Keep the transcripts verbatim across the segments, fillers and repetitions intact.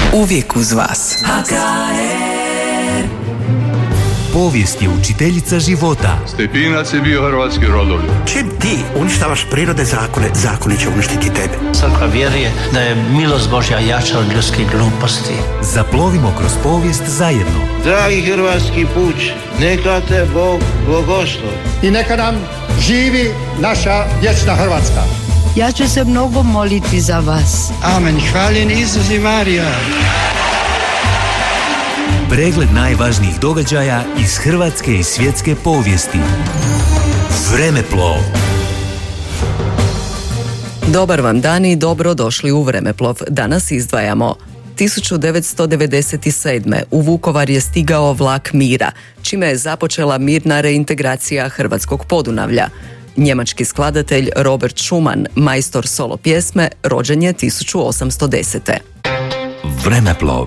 Uvijek uz vas. H K R. Povijest je učiteljica života. Stepinac je bio hrvatski rodoljub. Čim ti uništavaš prirode zakone, zakoni će uništiti tebe. Crkva vjeruje da je milost Božja jača od ljudskih gluposti. Zaplovimo kroz povijest zajedno. Dragi hrvatski puč, neka te Bog blagoslovi. I neka nam živi naša vječna Hrvatska. Ja ću se mnogo moliti za vas. Amen. Hvaljen Isus i Marija. Pregled najvažnijih događaja iz hrvatske i svjetske povijesti. Vremeplov. Dobar vam dan i dobro došli u Vremeplov. Danas izdvajamo tisuću devetsto devedeset sedme. u Vukovar je stigao vlak mira, čime je započela mirna reintegracija hrvatskog Podunavlja. Njemački skladatelj Robert Schumann, majstor solo pjesme, rođen je tisuću osamsto desete. Vremeplov.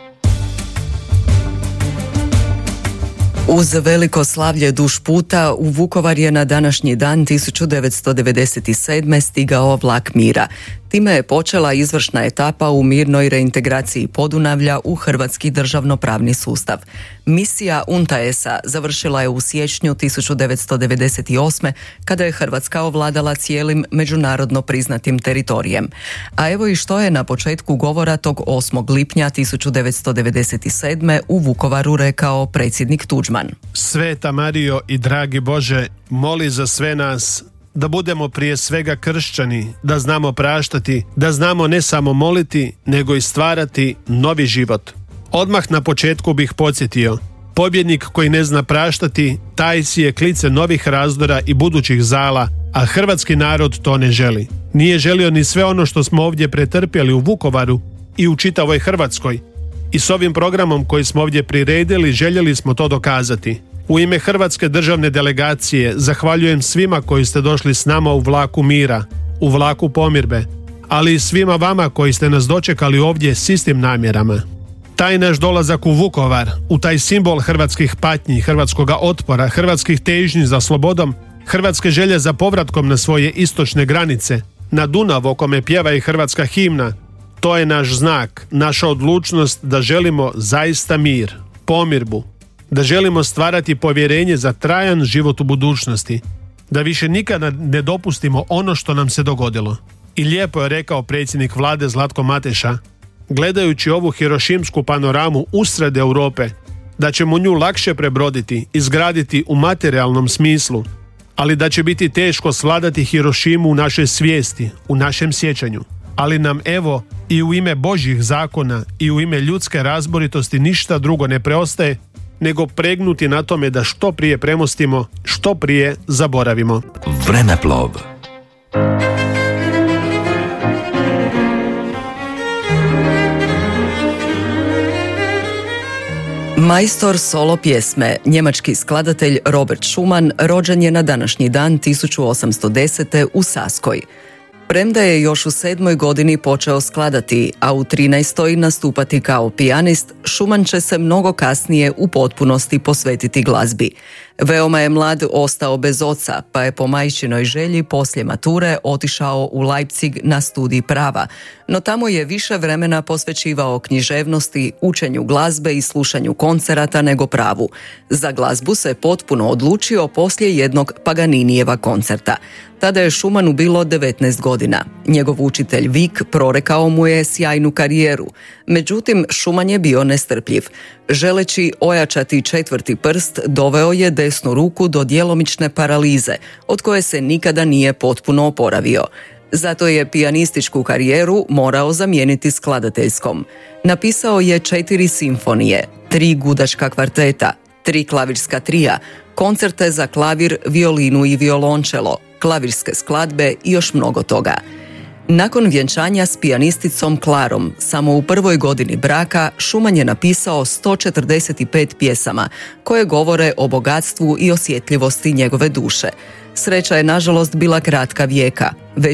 Uz veliko slavlje duž puta u Vukovar je na današnji dan tisuću devetsto devedeset sedme. stigao vlak mira. Time je počela izvršna etapa u mirnoj reintegraciji Podunavlja u hrvatski državnopravni sustav. Misija U N T A E S-a završila je u siječnju tisuću devetsto devedeset osme. kada je Hrvatska ovladala cijelim međunarodno priznatim teritorijem. A evo i što je na početku govora tog osmog lipnja tisuću devetsto devedeset sedme. u Vukovaru rekao predsjednik Tuđman. Sveta Marijo i dragi Bože, moli za sve nas da budemo prije svega kršćani, da znamo praštati, da znamo ne samo moliti, nego i stvarati novi život. Odmah na početku bih podsjetio, pobjednik koji ne zna praštati, taj si je klice novih razdora i budućih zala, a hrvatski narod to ne želi. Nije želio ni sve ono što smo ovdje pretrpjeli u Vukovaru i u čitavoj Hrvatskoj. I s ovim programom koji smo ovdje priredili željeli smo to dokazati. U ime Hrvatske državne delegacije zahvaljujem svima koji ste došli s nama u vlaku mira, u vlaku pomirbe, ali i svima vama koji ste nas dočekali ovdje s istim namjerama. Taj naš dolazak u Vukovar, u taj simbol hrvatskih patnji, hrvatskoga otpora, hrvatskih težnji za slobodom, hrvatske želje za povratkom na svoje istočne granice, na Dunav o kome pjeva i hrvatska himna, to je naš znak, naša odlučnost da želimo zaista mir, pomirbu, da želimo stvarati povjerenje za trajan život u budućnosti, da više nikada ne dopustimo ono što nam se dogodilo. I lijepo je rekao predsjednik vlade Zlatko Mateša, gledajući ovu hirošimsku panoramu usred Europe, da ćemo nju lakše prebroditi, izgraditi u materijalnom smislu, ali da će biti teško svladati Hirošimu u našoj svijesti, u našem sjećanju. Ali nam evo i u ime Božjih zakona i u ime ljudske razboritosti ništa drugo ne preostaje nego pregnuti na tome da što prije premostimo, što prije zaboravimo. Vremeplov. Majstor solo pjesme, njemački skladatelj Robert Schumann, rođen je na današnji dan tisuću osamsto desete. u Saskoj. Premda je još u sedmoj godini počeo skladati, a u trinaestoj nastupati kao pijanist, Schumann će se mnogo kasnije u potpunosti posvetiti glazbi. Veoma je mlad ostao bez oca, pa je po majčinoj želji poslije mature otišao u Leipzig na studij prava, no tamo je više vremena posvećivao književnosti, učenju glazbe i slušanju koncerata nego pravu. Za glazbu se potpuno odlučio poslije jednog Paganinijeva koncerta. Tada je Schumanu bilo devetnaest godina. Njegov učitelj Wieck prorekao mu je sjajnu karijeru. Međutim, Schumann je bio nestrpljiv. Želeći ojačati četvrti prst, doveo je desnu ruku do djelomične paralize, od koje se nikada nije potpuno oporavio. Zato je pijanističku karijeru morao zamijeniti skladateljskom. Napisao je četiri simfonije, tri gudačka kvarteta, tri klavirska trija, koncerte za klavir, violinu i violončelo, klavirske skladbe i još mnogo toga. Nakon vjenčanja s pijanisticom Klarom, samo u prvoj godini braka, Schumann je napisao sto četrdeset pet pjesama, koje govore o bogatstvu i osjetljivosti njegove duše. Sreća je nažalost bila kratka vijeka.